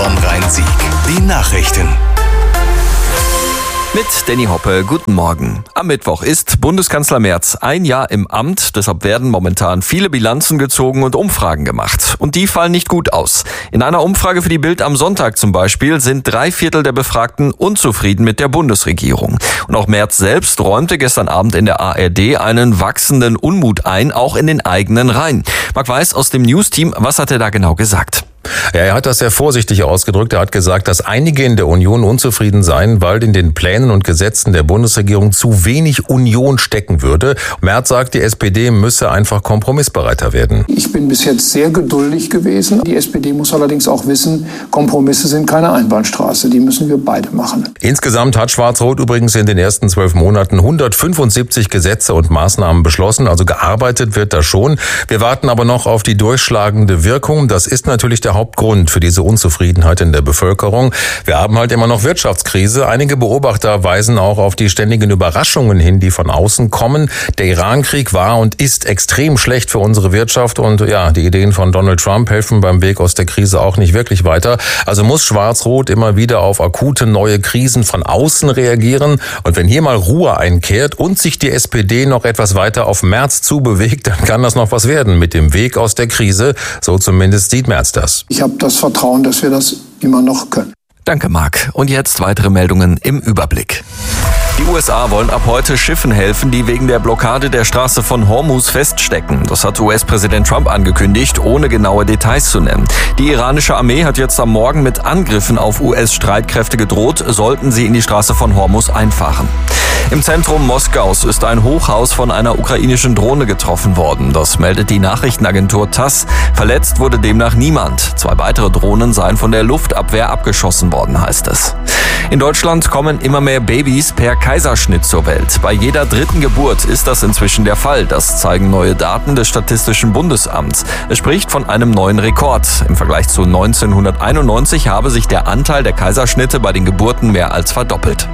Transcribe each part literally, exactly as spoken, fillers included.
Bonn-Rhein-Sieg. Die Nachrichten. Mit Danny Hoppe, guten Morgen. Am Mittwoch ist Bundeskanzler Merz ein Jahr im Amt. Deshalb werden momentan viele Bilanzen gezogen und Umfragen gemacht. Und die fallen nicht gut aus. In einer Umfrage für die Bild am Sonntag zum Beispiel sind drei Viertel der Befragten unzufrieden mit der Bundesregierung. Und auch Merz selbst räumte gestern Abend in der A R D einen wachsenden Unmut ein, auch in den eigenen Reihen. Marc Weiß aus dem News-Team, was hat er da genau gesagt? Ja, er hat das sehr vorsichtig ausgedrückt. Er hat gesagt, dass einige in der Union unzufrieden seien, weil in den Plänen und Gesetzen der Bundesregierung zu wenig Union stecken würde. Merz sagt, die S P D müsse einfach kompromissbereiter werden. Ich bin bis jetzt sehr geduldig gewesen. Die S P D muss allerdings auch wissen, Kompromisse sind keine Einbahnstraße. Die müssen wir beide machen. Insgesamt hat Schwarz-Rot übrigens in den ersten zwölf Monaten hundertfünfundsiebzig Gesetze und Maßnahmen beschlossen. Also gearbeitet wird da schon. Wir warten aber noch auf die durchschlagende Wirkung. Das ist natürlich der Hauptgrund für diese Unzufriedenheit in der Bevölkerung. Wir haben halt immer noch Wirtschaftskrise. Einige Beobachter weisen auch auf die ständigen Überraschungen hin, die von außen kommen. Der Iran-Krieg war und ist extrem schlecht für unsere Wirtschaft und ja, die Ideen von Donald Trump helfen beim Weg aus der Krise auch nicht wirklich weiter. Also muss Schwarz-Rot immer wieder auf akute neue Krisen von außen reagieren. Und wenn hier mal Ruhe einkehrt und sich die S P D noch etwas weiter auf Merz zubewegt, dann kann das noch was werden mit dem Weg aus der Krise. So zumindest sieht Merz das. Ich habe das Vertrauen, dass wir das immer noch können. Danke, Marc. Und jetzt weitere Meldungen im Überblick. Die U S A wollen ab heute Schiffen helfen, die wegen der Blockade der Straße von Hormuz feststecken. Das hat U S-Präsident Trump angekündigt, ohne genaue Details zu nennen. Die iranische Armee hat jetzt am Morgen mit Angriffen auf U S-Streitkräfte gedroht, sollten sie in die Straße von Hormuz einfahren. Im Zentrum Moskaus ist ein Hochhaus von einer ukrainischen Drohne getroffen worden. Das meldet die Nachrichtenagentur TASS. Verletzt wurde demnach niemand. Zwei weitere Drohnen seien von der Luftabwehr abgeschossen worden, heißt es. In Deutschland kommen immer mehr Babys per Kaiserschnitt zur Welt. Bei jeder dritten Geburt ist das inzwischen der Fall. Das zeigen neue Daten des Statistischen Bundesamts. Es spricht von einem neuen Rekord. Im Vergleich zu neunzehnhunderteinundneunzig habe sich der Anteil der Kaiserschnitte bei den Geburten mehr als verdoppelt.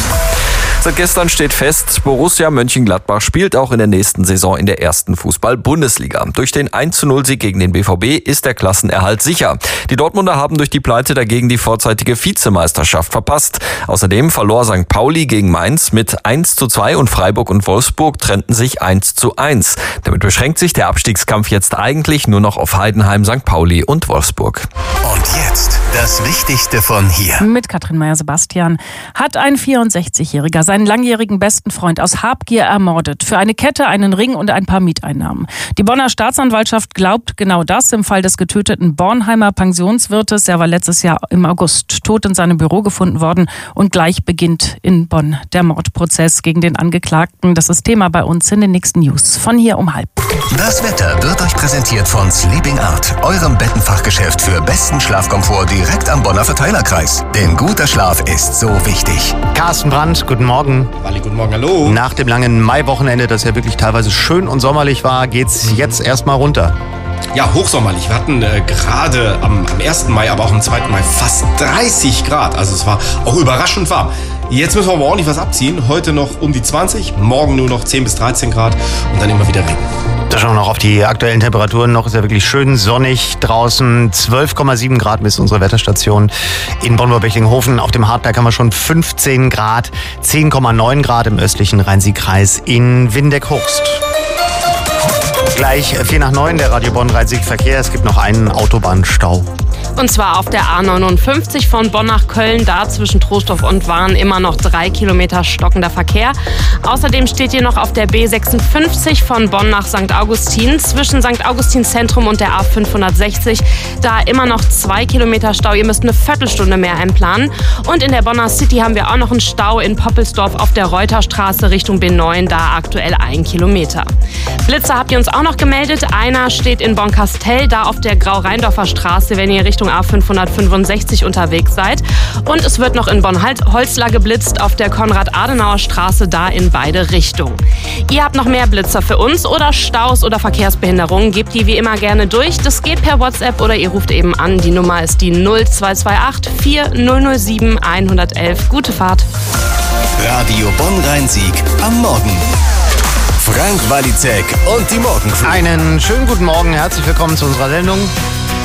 Seit gestern steht fest, Borussia Mönchengladbach spielt auch in der nächsten Saison in der ersten Fußball-Bundesliga. Durch den eins zu null Sieg gegen den B V B ist der Klassenerhalt sicher. Die Dortmunder haben durch die Pleite dagegen die vorzeitige Vizemeisterschaft verpasst. Außerdem verlor Sankt Pauli gegen Mainz mit eins zu zwei und Freiburg und Wolfsburg trennten sich eins zu eins. Damit beschränkt sich der Abstiegskampf jetzt eigentlich nur noch auf Heidenheim, Sankt Pauli und Wolfsburg. Und jetzt das Wichtigste von hier. Mit Katrin Meyer-Sebastian hat ein vierundsechzigjähriger seinen langjährigen besten Freund aus Habgier ermordet. Für eine Kette, einen Ring und ein paar Mieteinnahmen. Die Bonner Staatsanwaltschaft glaubt genau das im Fall des getöteten Bornheimer Pensionswirtes. Er war letztes Jahr im August tot in seinem Büro gefunden worden. Und gleich beginnt in Bonn der Mordprozess gegen den Angeklagten. Das ist Thema bei uns in den nächsten News. Von hier um halb. Das Wetter wird euch präsentiert von Sleeping Art, eurem Bettenfachgeschäft für besten Schlafkomfort direkt am Bonner Verteilerkreis. Denn guter Schlaf ist so wichtig. Carsten Brandt, guten Morgen. Wally, guten Morgen, hallo. Nach dem langen Maiwochenende, das ja wirklich teilweise schön und sommerlich war, geht's jetzt erstmal runter. Ja, hochsommerlich. Wir hatten äh, gerade am, am ersten Mai, aber auch am zweiten Mai fast dreißig Grad. Also es war auch überraschend warm. Jetzt müssen wir aber ordentlich was abziehen. Heute noch um die zwanzig, morgen nur noch zehn bis dreizehn Grad und dann immer wieder Regen. Da schauen wir noch auf die aktuellen Temperaturen. Noch ist ja wirklich schön sonnig draußen. zwölf Komma sieben Grad bis unsere Wetterstation in Bonn-Bechlinghofen. Auf dem Hartberg haben wir schon fünfzehn Grad, zehn Komma neun Grad im östlichen Rhein-Sieg-Kreis in Windeck-Hochst. Gleich vier nach neun, der Radio Bonn-Rhein-Sieg-Verkehr. Es gibt noch einen Autobahnstau. Und zwar auf der A neunundfünfzig von Bonn nach Köln, da zwischen Troisdorf und Wahn immer noch drei Kilometer stockender Verkehr. Außerdem steht hier noch auf der B sechsundfünfzig von Bonn nach Sankt Augustin zwischen Sankt Augustin Zentrum und der A fünfhundertsechzig. Da immer noch zwei Kilometer Stau. Ihr müsst eine Viertelstunde mehr einplanen. Und in der Bonner City haben wir auch noch einen Stau in Poppelsdorf auf der Reuterstraße Richtung B neun, da aktuell ein Kilometer. Blitzer habt ihr uns auch noch gemeldet. Einer steht in Bonn-Kastell, da auf der Grau-Rheindorfer Straße, wenn ihr Richtung A fünfhundertfünfundsechzig unterwegs seid. Und es wird noch in Bonn-Holzlar geblitzt auf der Konrad-Adenauer-Straße, da in beide Richtungen. Ihr habt noch mehr Blitzer für uns oder Staus oder Verkehrsbehinderungen, gebt die wie immer gerne durch. Das geht per WhatsApp oder ihr ruft eben an. Die Nummer ist die null zwei zwei acht vier null null sieben eins eins eins. Gute Fahrt. Radio Bonn-Rhein-Sieg am Morgen. Frank Walizek und die Morgencrew. Einen schönen guten Morgen, herzlich willkommen zu unserer Sendung.